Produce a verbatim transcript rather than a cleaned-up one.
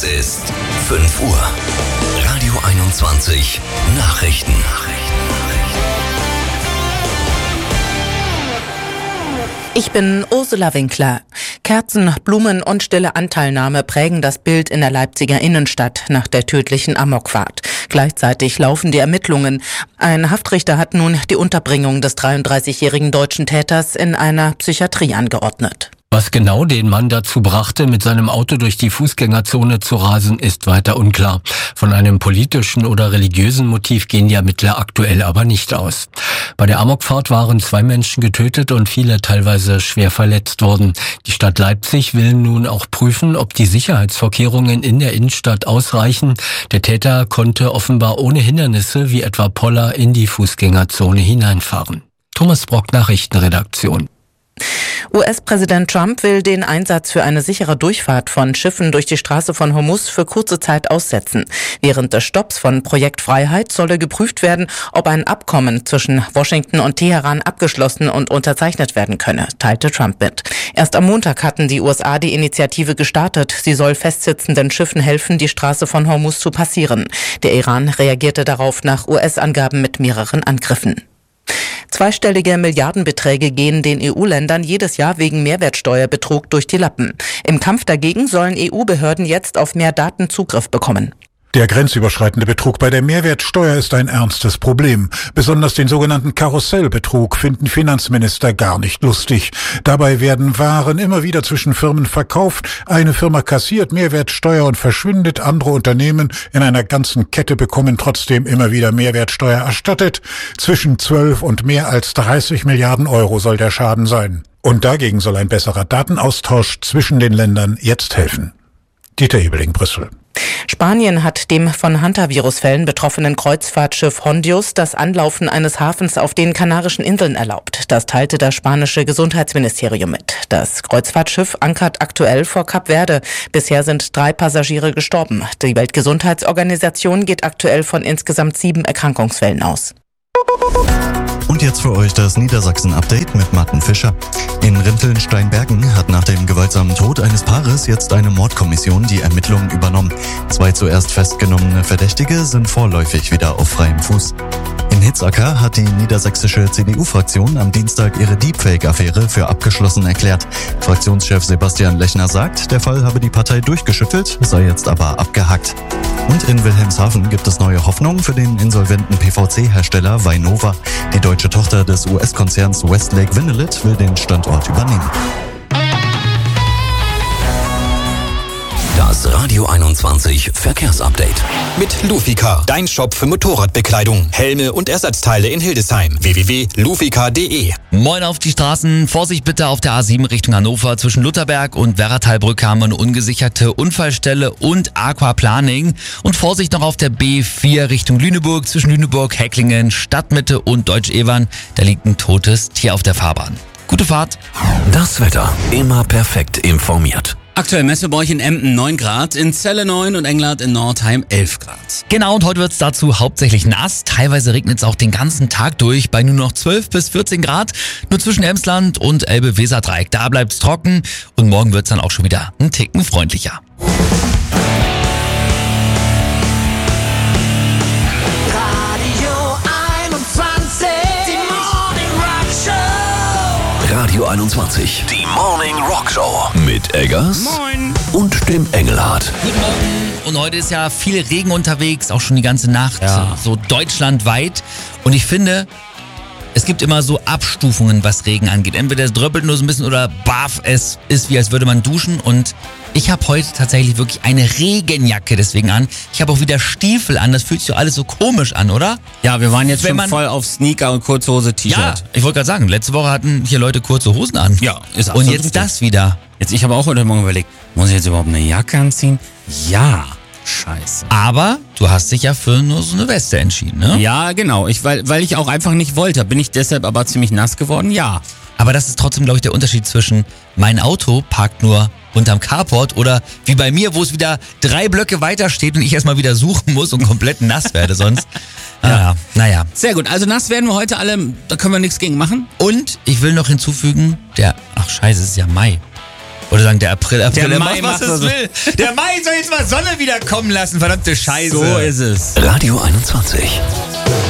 Es ist fünf Uhr. Radio einundzwanzig Nachrichten. Ich bin Ursula Winkler. Kerzen, Blumen und stille Anteilnahme prägen das Bild in der Leipziger Innenstadt nach der tödlichen Amokfahrt. Gleichzeitig laufen die Ermittlungen. Ein Haftrichter hat nun die Unterbringung des dreiunddreißigjährigen deutschen Täters in einer Psychiatrie angeordnet. Was genau den Mann dazu brachte, mit seinem Auto durch die Fußgängerzone zu rasen, ist weiter unklar. Von einem politischen oder religiösen Motiv gehen die Ermittler aktuell aber nicht aus. Bei der Amokfahrt waren zwei Menschen getötet und viele teilweise schwer verletzt worden. Die Stadt Leipzig will nun auch prüfen, ob die Sicherheitsvorkehrungen in der Innenstadt ausreichen. Der Täter konnte offenbar ohne Hindernisse wie etwa Poller in die Fußgängerzone hineinfahren. Thomas Brock, Nachrichtenredaktion. U S-Präsident Trump will den Einsatz für eine sichere Durchfahrt von Schiffen durch die Straße von Hormuz für kurze Zeit aussetzen. Während des Stopps von Projekt Freiheit solle geprüft werden, ob ein Abkommen zwischen Washington und Teheran abgeschlossen und unterzeichnet werden könne, teilte Trump mit. Erst am Montag hatten die U S A die Initiative gestartet. Sie soll festsitzenden Schiffen helfen, die Straße von Hormuz zu passieren. Der Iran reagierte darauf nach U S-Angaben mit mehreren Angriffen. Zweistellige Milliardenbeträge gehen den E U-Ländern jedes Jahr wegen Mehrwertsteuerbetrug durch die Lappen. Im Kampf dagegen sollen E U-Behörden jetzt auf mehr Daten Zugriff bekommen. Der grenzüberschreitende Betrug bei der Mehrwertsteuer ist ein ernstes Problem. Besonders den sogenannten Karussellbetrug finden Finanzminister gar nicht lustig. Dabei werden Waren immer wieder zwischen Firmen verkauft. Eine Firma kassiert Mehrwertsteuer und verschwindet. Andere Unternehmen in einer ganzen Kette bekommen trotzdem immer wieder Mehrwertsteuer erstattet. Zwischen zwölf und mehr als dreißig Milliarden Euro soll der Schaden sein. Und dagegen soll ein besserer Datenaustausch zwischen den Ländern jetzt helfen. Dieter Ebeling, Brüssel. Spanien hat dem von Hantavirus-Fällen betroffenen Kreuzfahrtschiff Hondius das Anlaufen eines Hafens auf den Kanarischen Inseln erlaubt. Das teilte das spanische Gesundheitsministerium mit. Das Kreuzfahrtschiff ankert aktuell vor Kap Verde. Bisher sind drei Passagiere gestorben. Die Weltgesundheitsorganisation geht aktuell von insgesamt sieben Erkrankungsfällen aus. Und jetzt für euch das Niedersachsen-Update mit Martin Fischer. In Rinteln-Steinbergen hat nach dem gewaltsamen Tod eines Paares jetzt eine Mordkommission die Ermittlungen übernommen. Zwei zuerst festgenommene Verdächtige sind vorläufig wieder auf freiem Fuß. In Hitzacker hat die niedersächsische C D U-Fraktion am Dienstag ihre Deepfake-Affäre für abgeschlossen erklärt. Fraktionschef Sebastian Lechner sagt, der Fall habe die Partei durchgeschüttelt, sei jetzt aber abgehakt. Und in Wilhelmshaven gibt es neue Hoffnung für den insolventen P V C-Hersteller Vainova. Die deutsche Tochter des U S-Konzerns Westlake Vinnolit will den Standort übernehmen. Das Radio einundzwanzig Verkehrsupdate. Mit Luficar, dein Shop für Motorradbekleidung, Helme und Ersatzteile in Hildesheim. w w w punkt luficar punkt d e. Moin auf die Straßen. Vorsicht bitte auf der A sieben Richtung Hannover. Zwischen Lutherberg und Werratalbrücke haben wir eine ungesicherte Unfallstelle und Aquaplaning. Und Vorsicht noch auf der B vier Richtung Lüneburg. Zwischen Lüneburg, Hecklingen, Stadtmitte und Deutsch-Evern. Da liegt ein totes Tier auf der Fahrbahn. Gute Fahrt. Das Wetter immer perfekt informiert. Aktuell messen wir bei euch in Emden neun Grad, in Celle neun und Englert in Nordheim elf Grad. Genau, und heute wird es dazu hauptsächlich nass. Teilweise regnet es auch den ganzen Tag durch bei nur noch zwölf bis vierzehn Grad. Nur zwischen Emsland und Elbe-Weser-Dreieck. Da bleibt es trocken und morgen wird es dann auch schon wieder einen Ticken freundlicher. Radio einundzwanzig, die Morning Rock Show mit Eggers Moin. Und dem Engelhardt. Guten Morgen. Und heute ist ja viel Regen unterwegs, auch schon die ganze Nacht, Ja. so deutschlandweit. Und ich finde, es gibt immer so Abstufungen, was Regen angeht. Entweder es dröppelt nur so ein bisschen oder baff, es ist wie als würde man duschen. Und ich habe heute tatsächlich wirklich eine Regenjacke deswegen an. Ich habe auch wieder Stiefel an, das fühlt sich doch alles so komisch an, oder? Ja, wir waren jetzt Wenn schon man- voll auf Sneaker und Kurzhose, T-Shirt. Ja, ich wollte gerade sagen, letzte Woche hatten hier Leute kurze Hosen an. Ja, ist Und absolut jetzt richtig. das wieder. Jetzt, ich habe auch heute Morgen überlegt, muss ich jetzt überhaupt eine Jacke anziehen? Ja, scheiße. Aber du hast dich ja für nur so eine Weste entschieden, ne? Ja, genau. Ich, weil, weil ich auch einfach nicht wollte. Bin ich deshalb aber ziemlich nass geworden? Ja. Aber das ist trotzdem, glaube ich, der Unterschied zwischen mein Auto parkt nur unterm Carport oder wie bei mir, wo es wieder drei Blöcke weiter steht und ich erstmal wieder suchen muss und komplett nass werde sonst. Ja, naja. Sehr gut. Also nass werden wir heute alle, da können wir nichts gegen machen. Und ich will noch hinzufügen, der, ach scheiße, es ist ja Mai. Oder sagen, der April, April, Der der Mai macht, was macht es so. will. Der Mai soll jetzt mal Sonne wieder kommen lassen, verdammte Scheiße. So ist es. Radio einundzwanzig.